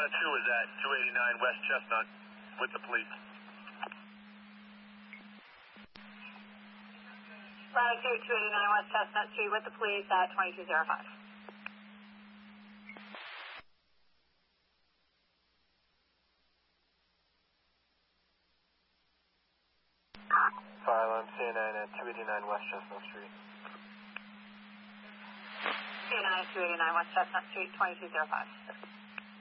Ladder 2 is at 289 West Chestnut with the police. Ladder 2, 289 West Chestnut Street with the police at 2205. Fire alarm CNN at 289 West Chestnut Street. CNN 289 West Chestnut Street, 2205.